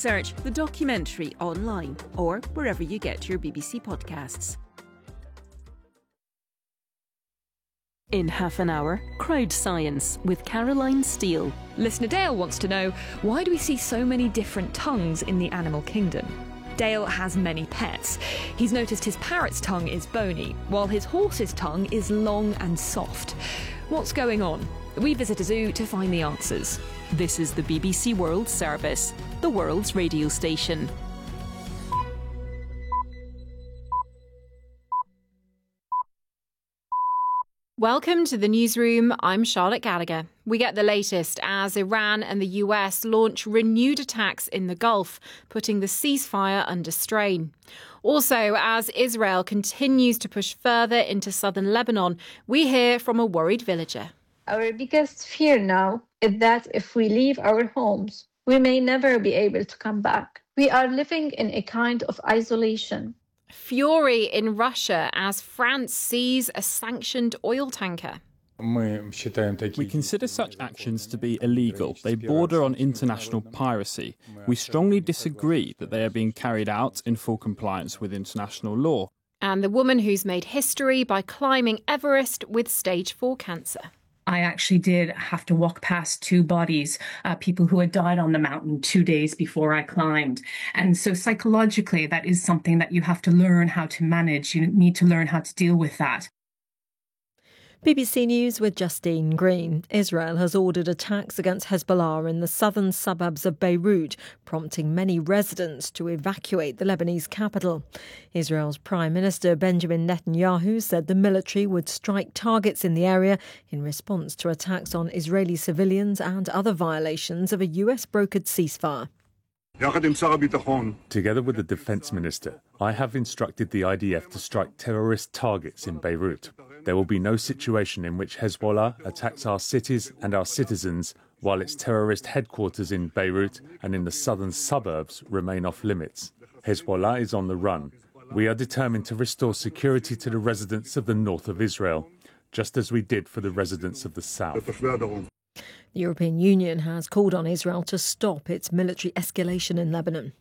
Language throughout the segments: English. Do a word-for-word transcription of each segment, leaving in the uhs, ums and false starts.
Search The Documentary online or wherever you get your B B C podcasts. In half an hour, Crowd Science with Caroline Steele. Listener Dale wants to know, why do we see so many different tongues in the animal kingdom? Dale has many pets. He's noticed his parrot's tongue is bony, while his horse's tongue is long and soft. What's going on? We visit a zoo to find the answers. This is the B B C World Service, the world's radio station. Welcome to the newsroom. I'm Charlotte Gallagher. We get the latest as Iran and the U S launch renewed attacks in the Gulf, putting the ceasefire under strain. Also, as Israel continues to push further into southern Lebanon, we hear from a worried villager. Our biggest fear now is that if we leave our homes, we may never be able to come back. We are living in a kind of isolation. Fury in Russia as France sees a sanctioned oil tanker. We consider such actions to be illegal. They border on international piracy. We strongly disagree that they are being carried out in full compliance with international law. And the woman who's made history by climbing Everest with stage four cancer. I actually did have to walk past two bodies, uh, people who had died on the mountain two days before I climbed. And so psychologically, that is something that you have to learn how to manage. You need to learn how to deal with that. B B C News with Justine Green. Israel has ordered attacks against Hezbollah in the southern suburbs of Beirut, prompting many residents to evacuate the Lebanese capital. Israel's Prime Minister Benjamin Netanyahu said the military would strike targets in the area in response to attacks on Israeli civilians and other violations of a U S-brokered ceasefire. Together with the Defence Minister, I have instructed the I D F to strike terrorist targets in Beirut. There will be no situation in which Hezbollah attacks our cities and our citizens while its terrorist headquarters in Beirut and in the southern suburbs remain off limits. Hezbollah is on the run. We are determined to restore security to the residents of the north of Israel, just as we did for the residents of the south. The European Union has called on Israel to stop its military escalation in Lebanon.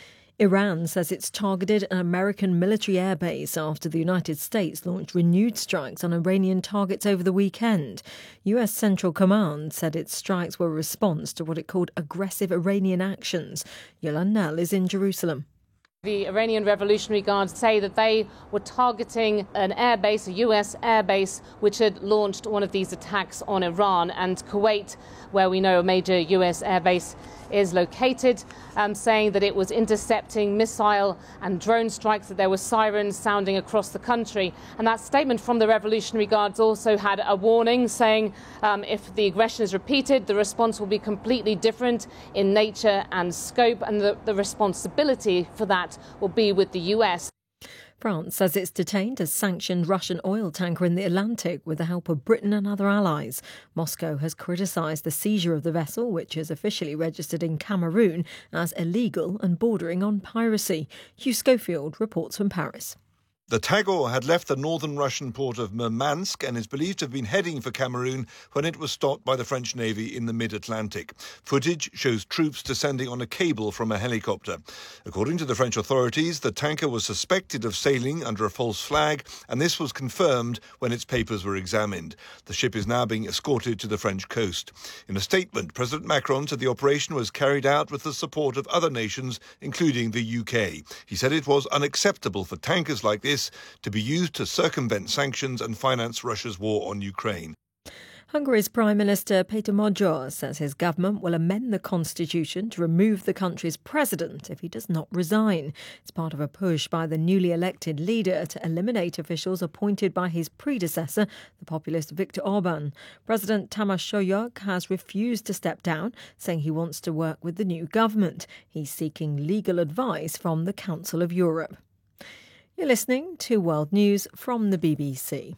Iran says it's targeted an American military airbase after the United States launched renewed strikes on Iranian targets over the weekend. U S Central Command said its strikes were a response to what it called aggressive Iranian actions. Yolande Knell is in Jerusalem. The Iranian Revolutionary Guards say that they were targeting an airbase, a U S airbase, which had launched one of these attacks on Iran, and Kuwait, where we know a major U S airbase is located, um, saying that it was intercepting missile and drone strikes, that there were sirens sounding across the country. And that statement from the Revolutionary Guards also had a warning saying um, if the aggression is repeated, the response will be completely different in nature and scope, and the, the responsibility for that will be with the U S. France says it's detained a sanctioned Russian oil tanker in the Atlantic with the help of Britain and other allies. Moscow has criticised the seizure of the vessel, which is officially registered in Cameroon as illegal and bordering on piracy. Hugh Schofield reports from Paris. The Tagor had left the northern Russian port of Murmansk and is believed to have been heading for Cameroon when it was stopped by the French Navy in the mid-Atlantic. Footage shows troops descending on a cable from a helicopter. According to the French authorities, the tanker was suspected of sailing under a false flag, and this was confirmed when its papers were examined. The ship is now being escorted to the French coast. In a statement, President Macron said the operation was carried out with the support of other nations, including the U K. He said it was unacceptable for tankers like this to be used to circumvent sanctions and finance Russia's war on Ukraine. Hungary's Prime Minister Peter Magyar says his government will amend the constitution to remove the country's president if he does not resign. It's part of a push by the newly elected leader to eliminate officials appointed by his predecessor, the populist Viktor Orban. President Tamás Solyok has refused to step down, saying he wants to work with the new government. He's seeking legal advice from the Council of Europe. You're listening to World News from the B B C.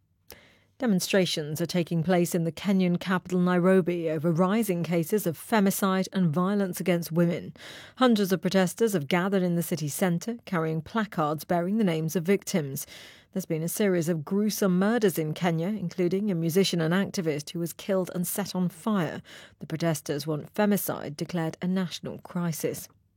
Demonstrations are taking place in the Kenyan capital Nairobi over rising cases of femicide and violence against women. Hundreds of protesters have gathered in the city centre, carrying placards bearing the names of victims. There's been a series of gruesome murders in Kenya, including a musician and activist who was killed and set on fire. The protesters want femicide declared a national crisis.